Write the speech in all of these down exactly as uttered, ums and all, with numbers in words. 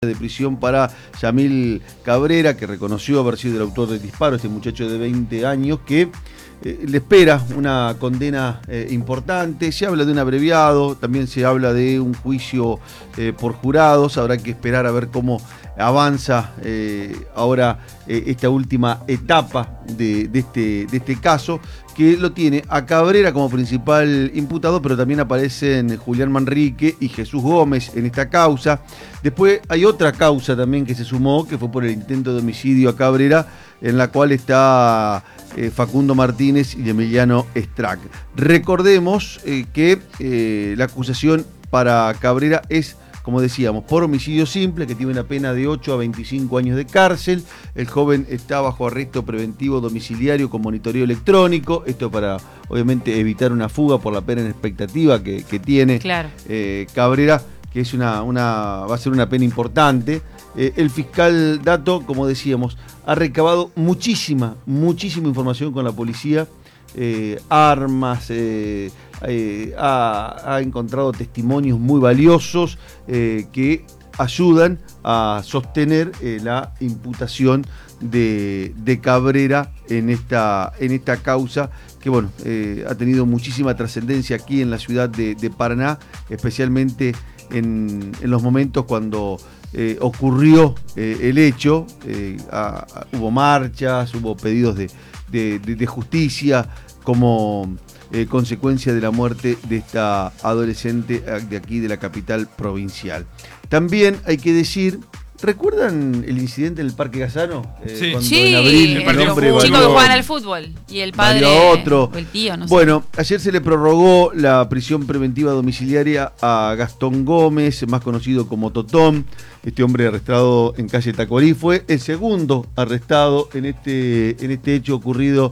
de prisión para Yamil Cabrera, que reconoció haber sido el autor del disparo, este muchacho de veinte años, que eh, le espera una condena eh, importante. Se habla de un abreviado, también se habla de un juicio eh, por jurados. Habrá que esperar a ver cómo avanza eh, ahora eh, esta última etapa de, de, este, de este caso, que lo tiene a Cabrera como principal imputado, pero también aparecen Julián Manrique y Jesús Gómez en esta causa. Después hay otra causa también que se sumó, que fue por el intento de homicidio a Cabrera, en la cual está eh, Facundo Martínez y Emiliano Strack. Recordemos eh, que eh, la acusación para Cabrera es, como decíamos, por homicidio simple, que tiene una pena de ocho a veinticinco años de cárcel. El joven está bajo arresto preventivo domiciliario con monitoreo electrónico. Esto para, obviamente, evitar una fuga por la pena en expectativa que, que tiene claro. eh, Cabrera, que es una, una, va a ser una pena importante. Eh, el fiscal Dato, como decíamos, ha recabado muchísima, muchísima información con la policía. Eh, armas, eh, eh, ha, ha encontrado testimonios muy valiosos eh, que ayudan a sostener eh, la imputación de, de Cabrera en esta, en esta causa que bueno, eh, ha tenido muchísima trascendencia aquí en la ciudad de, de Paraná, especialmente en, en los momentos cuando eh, ocurrió eh, el hecho. Eh, a, a, hubo marchas, hubo pedidos de, de, de, de justicia como eh, consecuencia de la muerte de esta adolescente de aquí de la capital provincial. También hay que decir, ¿recuerdan el incidente en el Parque Gazano? Eh, sí, cuando sí, en abril el, el hombre chico que evaluó, jugaban al fútbol y el padre otro. o el tío, no sé. Bueno, ayer se le prorrogó la prisión preventiva domiciliaria a Gastón Gómez, más conocido como Totón. Este hombre arrestado en calle Tacuarí fue el segundo arrestado en este, en este hecho ocurrido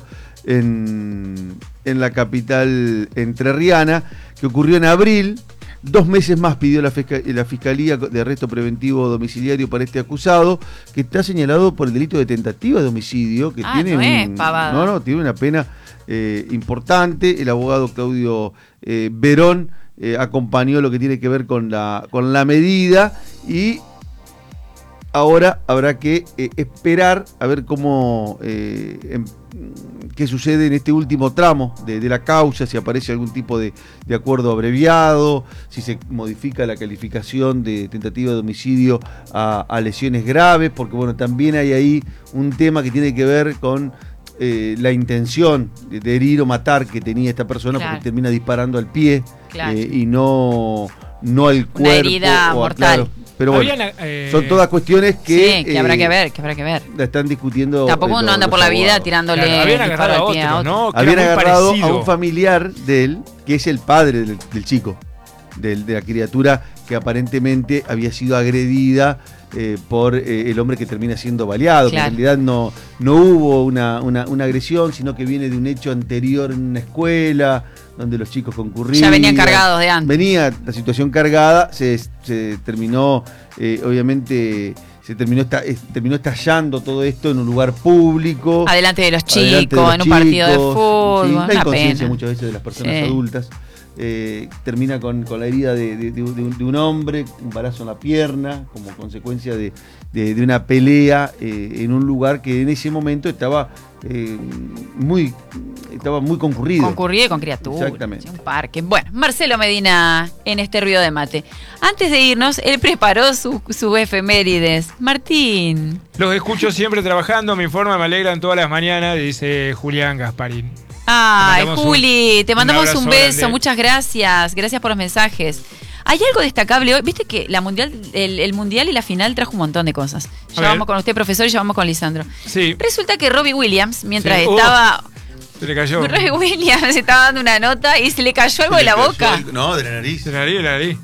En, en la capital entrerriana, que ocurrió en abril. Dos meses más pidió la, fiscal, la Fiscalía de arresto preventivo domiciliario para este acusado, que está señalado por el delito de tentativa de homicidio, que ah, tiene, no, un, es pavada. no, no, tiene una pena eh, importante. El abogado Claudio eh, Verón eh, acompañó lo que tiene que ver con la, con la medida, y ahora habrá que eh, esperar a ver cómo eh, em, qué sucede en este último tramo de, de la causa, si aparece algún tipo de, de acuerdo abreviado, si se modifica la calificación de tentativa de homicidio a, a lesiones graves, porque bueno, también hay ahí un tema que tiene que ver con eh, la intención de, de herir o matar que tenía esta persona, claro, porque termina disparando al pie, claro, eh, y no, no al cuerpo. Una herida o, mortal. Claro, pero bueno, Habían, eh, son todas cuestiones que, sí, que eh, habrá que ver, que habrá que ver. La están discutiendo. Tampoco uno anda por la vida tirándole. Claro, habían agarrado a pie a otro, otro. ¿no? Habían agarrado parecido. a un familiar de él, que es el padre del, del chico, del, de la criatura que aparentemente había sido agredida eh, por eh, el hombre que termina siendo baleado, claro, que en realidad no, no hubo una, una, una agresión, sino que viene de un hecho anterior en una escuela donde los chicos concurrían. Ya venían cargados de antes. Venía la situación cargada, se, se terminó, eh, obviamente, se terminó, esta, eh, terminó estallando todo esto en un lugar público. Adelante de los chicos, de los en un partido de chicos, fútbol. Sí, la inconsciencia pena. muchas veces de las personas sí. adultas. Eh, termina con, con la herida de, de, de, un, de un hombre, un balazo en la pierna, como consecuencia de, de, de una pelea eh, en un lugar que en ese momento estaba eh, muy estaba muy concurrido. Concurrido con criaturas. Exactamente. Un parque. Bueno, Marcelo Medina en este ruido de mate. Antes de irnos, él preparó su, su efemérides. Martín. Los escucho siempre trabajando, me informan, me alegran todas las mañanas, dice Julián Gasparín. Ay, Juli, un, te mandamos un, un beso, grande. Muchas gracias, gracias por los mensajes. Hay algo destacable hoy, viste que la mundial, el, el mundial y la final trajo un montón de cosas. Ya vamos con usted, profesor, y ya vamos con Lisandro. Sí. Resulta que Robbie Williams, mientras sí. estaba... Uh, se le cayó. Robbie Williams estaba dando una nota y se le cayó algo Se de la boca. El, no, de la nariz. De la nariz, de la nariz.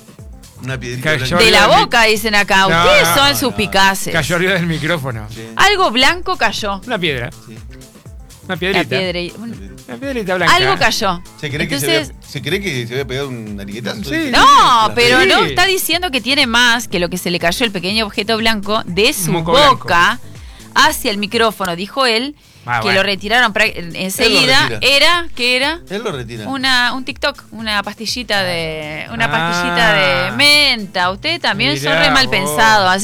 Una piedrita. De la boca, dicen acá. No, Ustedes no, son no, suspicaces. Cayó arriba del micrófono. Sí. Algo blanco cayó. Una piedra. Sí. Una piedrita. La piedra, un, una piedrita blanca. Algo cayó. ¿Se cree, Entonces, que se, había, ¿Se cree que se había pegado un nariguetazo? Sí. No, pero Sí. no está diciendo que tiene más que lo que se le cayó el pequeño objeto blanco de su Moco boca blanco. Hacia el micrófono, dijo él. Ah, que bueno. lo retiraron enseguida. Él lo Era, ¿qué era? Él lo retira. Una, un TikTok, una pastillita de, una Ah. pastillita de menta. Usted también Mirá son re mal vos. pensados.